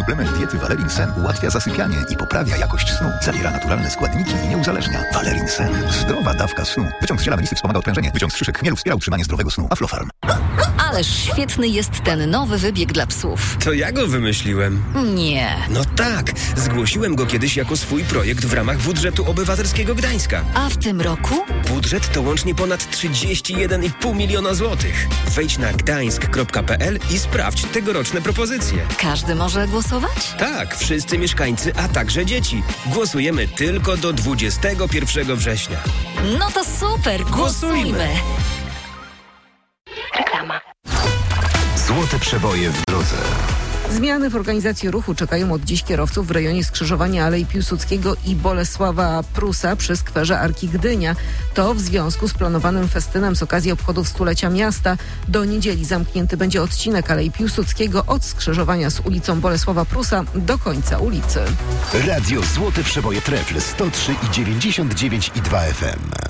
Suplement diety Valerin Sen ułatwia zasypianie i poprawia jakość snu. Zawiera naturalne składniki i nie uzależnia. Valerin Sen. Zdrowa dawka snu. Wyciąg z ziela melisy wspomaga odprężenie. Wyciąg z szyszek chmielu wspiera utrzymanie zdrowego snu. Aflofarm. Ależ świetny jest ten nowy wybieg dla psów. To ja go wymyśliłem. Nie. No tak, zgłosiłem go kiedyś jako swój projekt w ramach budżetu obywatelskiego Gdańska. A w tym roku? Budżet to łącznie ponad 31,5 miliona złotych. Wejdź na gdańsk.pl i sprawdź tegoroczne propozycje. Każdy może głosować? Tak, wszyscy mieszkańcy, a także dzieci. Głosujemy tylko do 21 września. No to super, głosujmy. Reklama. Złote przeboje w drodze. Zmiany w organizacji ruchu czekają od dziś kierowców w rejonie skrzyżowania Alei Piłsudskiego i Bolesława Prusa przy skwerze Arki Gdynia. To w związku z planowanym festynem z okazji obchodów stulecia miasta. Do niedzieli zamknięty będzie odcinek Alei Piłsudskiego od skrzyżowania z ulicą Bolesława Prusa do końca ulicy. Radio Złote Przeboje Trefl 103,99 i 2 FM.